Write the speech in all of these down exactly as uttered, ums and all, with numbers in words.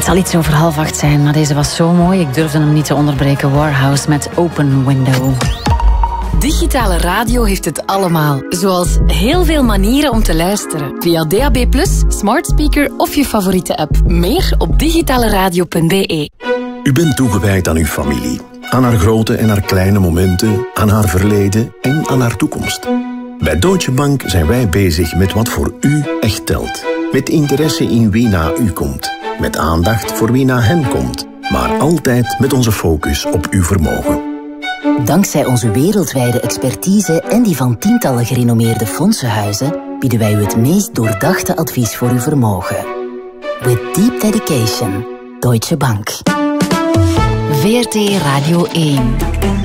Het zal iets over half acht zijn, maar deze was zo mooi. Ik durfde hem niet te onderbreken. Warhouse met Open Window. Digitale radio heeft het allemaal. Zoals heel veel manieren om te luisteren. Via D A B plus, smart speaker of je favoriete app. Meer op digitaleradio punt b e. U bent toegewijd aan uw familie. Aan haar grote en haar kleine momenten, aan haar verleden en aan haar toekomst. Bij Deutsche Bank zijn wij bezig met wat voor u echt telt. Met interesse in wie na u komt. Met aandacht voor wie na hen komt. Maar altijd met onze focus op uw vermogen. Dankzij onze wereldwijde expertise en die van tientallen gerenommeerde fondsenhuizen bieden wij u het meest doordachte advies voor uw vermogen. With deep dedication, Deutsche Bank. V R T Radio één.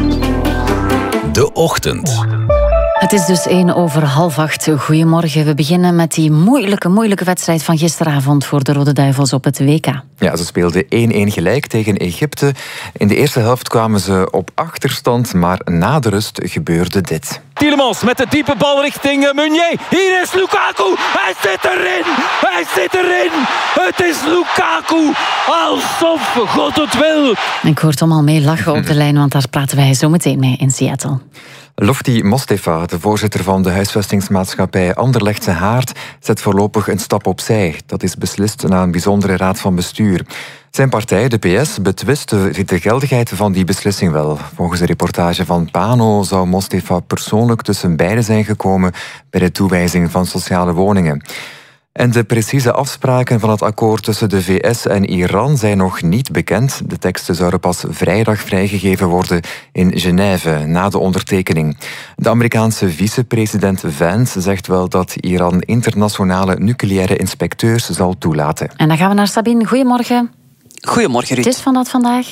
De Ochtend. Het is dus één over half acht. Goedemorgen. We beginnen met die moeilijke, moeilijke wedstrijd van gisteravond voor de Rode Duivels op het W K. Ja, ze speelden één-één gelijk tegen Egypte. In de eerste helft kwamen ze op achterstand, maar na de rust gebeurde dit. Tielemans met de diepe bal richting Meunier. Hier is Lukaku. Hij zit erin. Hij zit erin. Het is Lukaku. Alsof God het wil. Ik hoor Tom al mee lachen op de lijn, want daar praten wij zo meteen mee in Seattle. Lofty Mostefa, de voorzitter van de huisvestingsmaatschappij Anderlechtse Haard, zet voorlopig een stap opzij. Dat is beslist na een bijzondere raad van bestuur. Zijn partij, de P S, betwist de geldigheid van die beslissing wel. Volgens de reportage van Pano zou Mostefa persoonlijk tussen beiden zijn gekomen bij de toewijzing van sociale woningen. En de precieze afspraken van het akkoord tussen de V S en Iran zijn nog niet bekend. De teksten zouden pas vrijdag vrijgegeven worden in Genève, na de ondertekening. De Amerikaanse vicepresident Vance zegt wel dat Iran internationale nucleaire inspecteurs zal toelaten. En dan gaan we naar Sabine. Goedemorgen. Goedemorgen, Ruud. Het is van dat vandaag?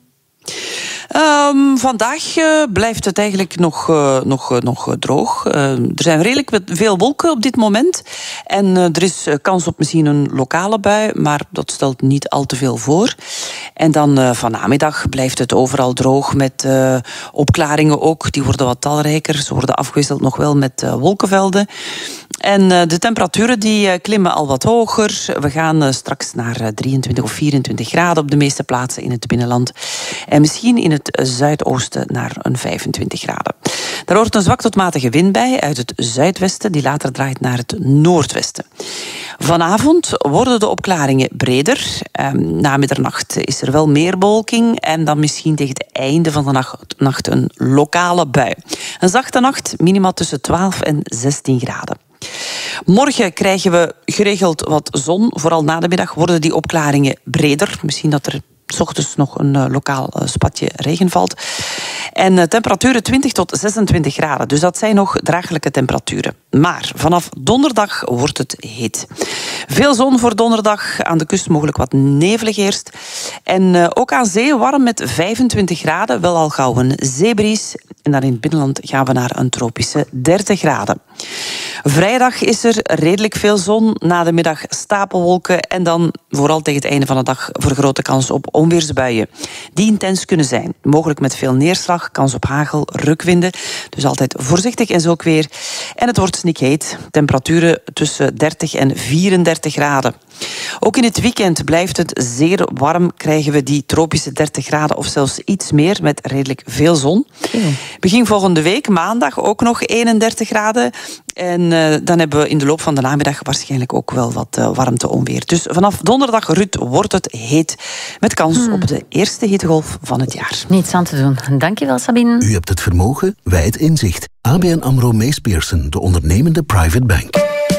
Um, vandaag uh, blijft het eigenlijk nog, uh, nog, uh, nog uh, droog. Uh, er zijn redelijk veel wolken op dit moment. En uh, er is uh, kans op misschien een lokale bui, maar dat stelt niet al te veel voor. En dan uh, vanmiddag blijft het overal droog met uh, opklaringen ook. Die worden wat talrijker. Ze worden afgewisseld nog wel met uh, wolkenvelden. En uh, de temperaturen die uh, klimmen al wat hoger. We gaan uh, straks naar uh, drieëntwintig of vierentwintig graden op de meeste plaatsen in het binnenland. En misschien in het zuidoosten naar een vijfentwintig graden. Daar hoort een zwak tot matige wind bij uit het zuidwesten, die later draait naar het noordwesten. Vanavond worden de opklaringen breder. Um, na middernacht is er wel meer bewolking en dan misschien tegen het einde van de nacht, nacht een lokale bui. Een zachte nacht, minimaal tussen twaalf en zestien graden. Morgen krijgen we geregeld wat zon. Vooral na de middag worden die opklaringen breder. Misschien dat er 's ochtends nog een uh, lokaal uh, spatje regen valt. En uh, temperaturen twintig tot zesentwintig graden. Dus dat zijn nog draaglijke temperaturen. Maar vanaf donderdag wordt het heet. Veel zon voor donderdag. Aan de kust mogelijk wat nevelig eerst. En uh, ook aan zee warm met vijfentwintig graden. Wel al gauw een zeebries. En dan in het binnenland gaan we naar een tropische dertig graden. Vrijdag is er redelijk veel zon. Na de middag stapelwolken. En dan vooral tegen het einde van de dag vergrote kans op onweersbuien. Die intens kunnen zijn. Mogelijk met veel neerslag, kans op hagel, rukwinden. Dus altijd voorzichtig en zo ook weer. En het wordt snikheet. Temperaturen tussen dertig en vierendertig graden. Ook in het weekend blijft het zeer warm. Krijgen we die tropische dertig graden of zelfs iets meer met redelijk veel zon. Ja. Begin volgende week, maandag, ook nog eenendertig graden. En uh, dan hebben we in de loop van de namiddag waarschijnlijk ook wel wat uh, warmte onweer. Dus vanaf donderdag, Ruud, wordt het heet. Met kans hmm. op de eerste hittegolf van het jaar. Niets aan te doen. Dankjewel, Sabine. U hebt het vermogen, wij het inzicht. A B N AMRO Mees Pierson, de ondernemende private bank.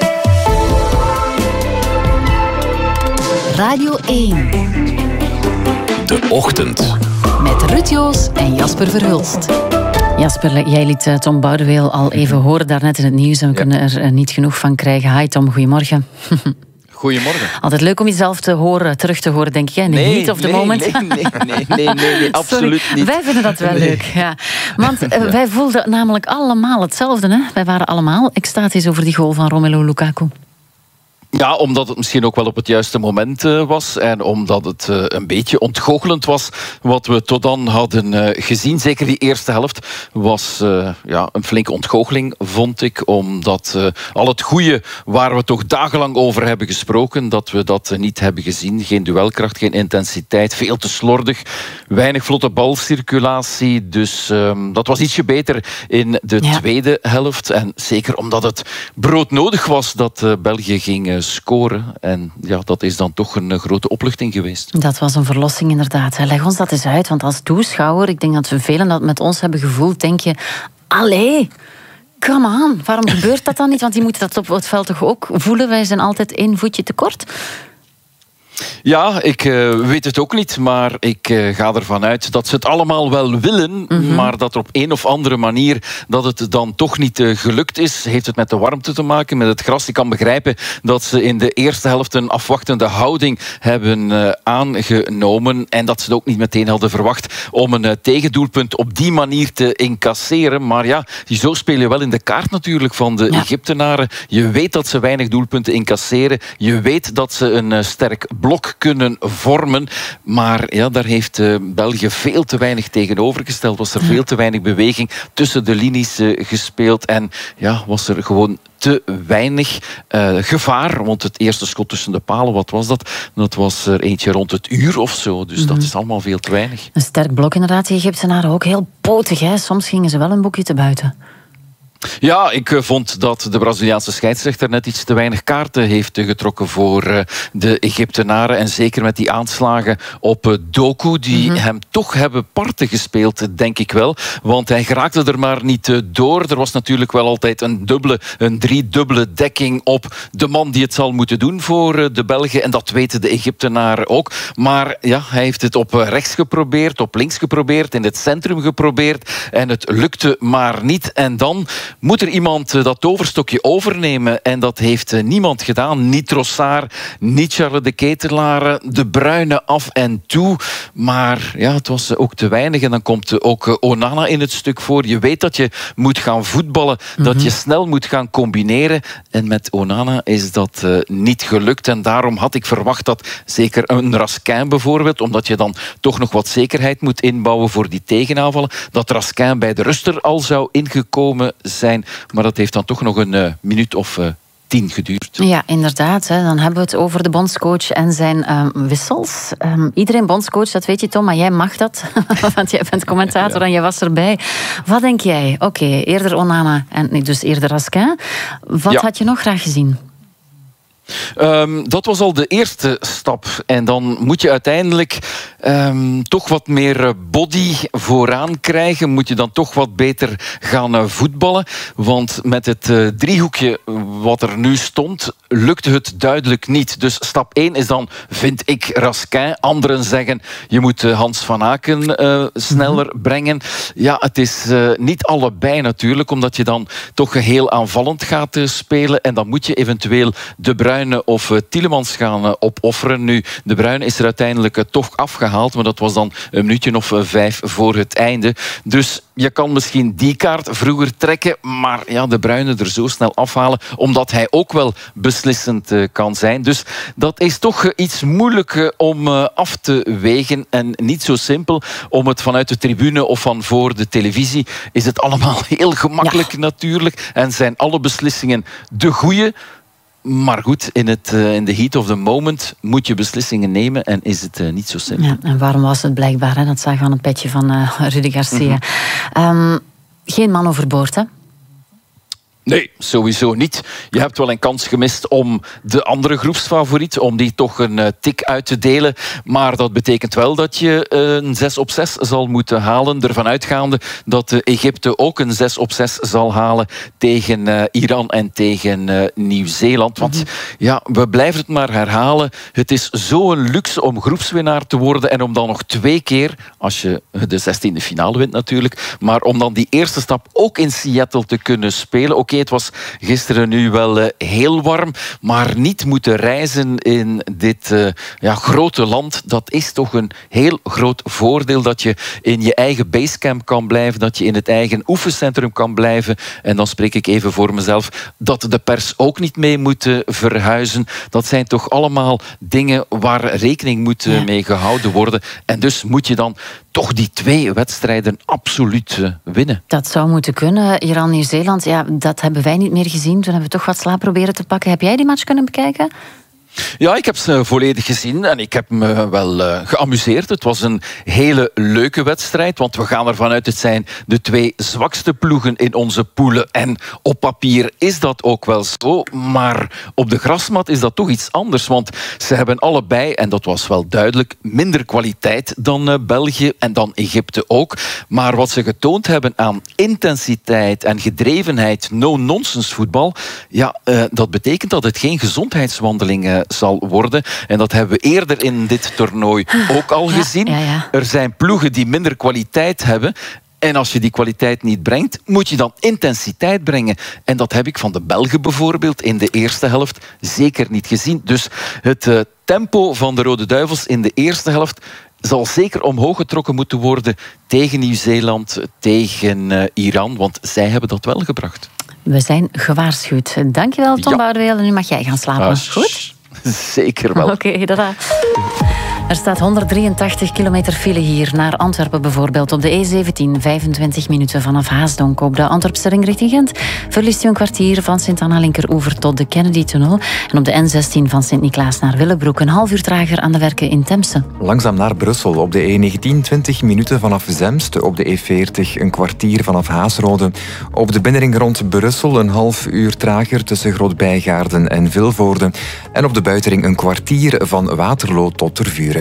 Radio één. De Ochtend. Met Ruud Joos en Jasper Verhulst. Jasper, jij liet Tom Boudeweel al even horen daarnet in het nieuws. En we ja. kunnen er niet genoeg van krijgen. Hi Tom, goedemorgen. Goedemorgen. Altijd leuk om jezelf te horen, terug te horen, denk ik. In de nee, heat of the nee, moment. Nee, nee, nee, nee, nee, nee absoluut Sorry, niet. Wij vinden dat wel nee. leuk. Ja. Want uh, ja. wij voelden namelijk allemaal hetzelfde. Hè? Wij waren allemaal extatisch over die goal van Romelu Lukaku. Ja, omdat het misschien ook wel op het juiste moment uh, was en omdat het uh, een beetje ontgoochelend was wat we tot dan hadden uh, gezien. Zeker die eerste helft was uh, ja, een flinke ontgoocheling, vond ik. Omdat uh, al het goede waar we toch dagenlang over hebben gesproken, dat we dat uh, niet hebben gezien. Geen duelkracht, geen intensiteit, veel te slordig, weinig vlotte balcirculatie. Dus uh, dat was ietsje beter in de ja. tweede helft. En zeker omdat het broodnodig was dat uh, België ging uh, scoren. En ja, dat is dan toch een grote opluchting geweest. Dat was een verlossing inderdaad. Leg ons dat eens uit, want als toeschouwer, ik denk dat we velen dat met ons hebben gevoeld, denk je, allee, come on, waarom gebeurt dat dan niet? Want die moeten dat op het veld toch ook voelen? Wij zijn altijd één voetje tekort. Ja, ik uh, weet het ook niet, maar ik uh, ga ervan uit dat ze het allemaal wel willen, mm-hmm. maar dat er op een of andere manier dat het dan toch niet uh, gelukt is. Heeft het met de warmte te maken, met het gras? Ik kan begrijpen dat ze in de eerste helft een afwachtende houding hebben uh, aangenomen en dat ze het ook niet meteen hadden verwacht om een uh, tegendoelpunt op die manier te incasseren. Maar ja, zo speel je wel in de kaart natuurlijk van de ja. Egyptenaren. Je weet dat ze weinig doelpunten incasseren. Je weet dat ze een uh, sterk blok kunnen vormen. Maar ja, daar heeft uh, België veel te weinig tegenover gesteld. Was er veel te weinig beweging tussen de linies uh, gespeeld. En ja, was er gewoon te weinig uh, gevaar. Want het eerste schot tussen de palen, wat was dat? Dat was er eentje rond het uur of zo. Dus mm-hmm. dat is allemaal veel te weinig. Een sterk blok inderdaad. Die Egyptenaren ook heel potig. Hè? Soms gingen ze wel een boekje te buiten. Ja, ik vond dat de Braziliaanse scheidsrechter net iets te weinig kaarten heeft getrokken voor de Egyptenaren. En zeker met die aanslagen op Doku, die mm-hmm. hem toch hebben parten gespeeld, denk ik wel. Want hij geraakte er maar niet door. Er was natuurlijk wel altijd een dubbele, een driedubbele dekking op de man die het zal moeten doen voor de Belgen. En dat weten de Egyptenaren ook. Maar ja, hij heeft het op rechts geprobeerd, op links geprobeerd, in het centrum geprobeerd. En het lukte maar niet. En dan moet er iemand dat toverstokje overnemen. En dat heeft niemand gedaan. Niet Trossard, niet Charles de Ketelaere, De Bruyne af en toe. Maar ja, het was ook te weinig. En dan komt ook Onana in het stuk voor. Je weet dat je moet gaan voetballen, mm-hmm. dat je snel moet gaan combineren. En met Onana is dat uh, niet gelukt. En daarom had ik verwacht dat zeker een Raskin bijvoorbeeld, omdat je dan toch nog wat zekerheid moet inbouwen voor die tegenaanvallen, dat Raskin bij de ruster al zou ingekomen zijn. Maar dat heeft dan toch nog een uh, minuut of uh, tien geduurd. Ja, inderdaad. Hè. Dan hebben we het over de bondscoach en zijn um, wissels. Um, iedereen bondscoach, dat weet je, Tom, maar jij mag dat. Want jij bent commentator ja. en jij was erbij. Wat denk jij? Oké, okay, eerder Onana en nee, dus eerder Raskin. Wat ja. had je nog graag gezien? Um, dat was al de eerste stap. En dan moet je uiteindelijk um, toch wat meer body vooraan krijgen. Moet je dan toch wat beter gaan uh, voetballen. Want met het uh, driehoekje wat er nu stond, lukte het duidelijk niet. Dus stap één is dan, vind ik, Raskin. Anderen zeggen, je moet uh, Hans van Aken uh, sneller mm-hmm. brengen. Ja, het is uh, niet allebei natuurlijk, omdat je dan toch heel aanvallend gaat uh, spelen. En dan moet je eventueel De Bruyne of uh, Tielemans gaan uh, opofferen. Nu, De Bruyne is er uiteindelijk uh, toch afgehaald, maar dat was dan een minuutje of uh, vijf voor het einde. Dus je kan misschien die kaart vroeger trekken, maar ja, De Bruyne er zo snel afhalen, omdat hij ook wel beslissend uh, kan zijn. Dus dat is toch uh, iets moeilijk uh, om uh, af te wegen en niet zo simpel om het vanuit de tribune of van voor de televisie. Is het allemaal heel gemakkelijk ja. natuurlijk en zijn alle beslissingen de goeie. Maar goed, in, het, uh, in the heat of the moment moet je beslissingen nemen en is het uh, niet zo simpel. Ja, en waarom was het blijkbaar? Hè? Dat zagen we aan het petje van uh, Rudy Garcia. Mm-hmm. Um, geen man overboord, hè? Nee, sowieso niet. Je hebt wel een kans gemist om de andere groepsfavoriet, om die toch een uh, tik uit te delen. Maar dat betekent wel dat je uh, een zes op zes zal moeten halen. Ervan uitgaande dat uh, Egypte ook een zes op zes zal halen tegen uh, Iran en tegen uh, Nieuw-Zeeland. Want mm-hmm. ja, we blijven het maar herhalen. Het is zo'n luxe om groepswinnaar te worden en om dan nog twee keer, als je de zestiende finale wint natuurlijk, maar om dan die eerste stap ook in Seattle te kunnen spelen. Oké, Oké, het was gisteren nu wel uh, heel warm, maar niet moeten reizen in dit uh, ja, grote land, dat is toch een heel groot voordeel, dat je in je eigen basecamp kan blijven, dat je in het eigen oefencentrum kan blijven. En dan spreek ik even voor mezelf, dat de pers ook niet mee moet verhuizen. Dat zijn toch allemaal dingen waar rekening moet ja. mee gehouden worden. En dus moet je dan toch die twee wedstrijden absoluut uh, winnen. Dat zou moeten kunnen. Iran, Nieuw-Zeeland, ja, dat hebben wij niet meer gezien. Toen hebben we toch wat slaap proberen te pakken. Heb jij die match kunnen bekijken? Ja, ik heb ze volledig gezien en ik heb me wel uh, geamuseerd. Het was een hele leuke wedstrijd, want we gaan ervan uit, het zijn de twee zwakste ploegen in onze poelen. En op papier is dat ook wel zo, maar op de grasmat is dat toch iets anders, want ze hebben allebei, en dat was wel duidelijk, minder kwaliteit dan uh, België en dan Egypte ook. Maar wat ze getoond hebben aan intensiteit en gedrevenheid, no-nonsense voetbal, ja, uh, dat betekent dat het geen gezondheidswandeling uh, zal worden. En dat hebben we eerder in dit toernooi ook al gezien. Ja, ja, ja. Er zijn ploegen die minder kwaliteit hebben. En als je die kwaliteit niet brengt, moet je dan intensiteit brengen. En dat heb ik van de Belgen bijvoorbeeld in de eerste helft zeker niet gezien. Dus het uh, tempo van de Rode Duivels in de eerste helft zal zeker omhoog getrokken moeten worden tegen Nieuw-Zeeland, tegen uh, Iran, want zij hebben dat wel gebracht. We zijn gewaarschuwd. Dankjewel, Tom ja. Boudewijn. En nu mag jij gaan slapen. Ah, Goed? Zeker wel. Oké, okay, dada. Er staat honderddrieëntachtig kilometer file hier naar Antwerpen bijvoorbeeld. Op de E zeventien, vijfentwintig minuten vanaf Haasdonk. Op de Antwerpse ring richting Gent verliest u een kwartier van Sint-Anna Linkeroever tot de Kennedy-tunnel. En op de N zestien van Sint-Niklaas naar Willebroek een half uur trager aan de werken in Temse. Langzaam naar Brussel. Op de E negentien, twintig minuten vanaf Zemst. Op de E veertig een kwartier vanaf Haasrode. Op de binnenring rond Brussel een half uur trager tussen Groot-Bijgaarden en Vilvoorde. En op de buitenring een kwartier van Waterloo tot Tervuren.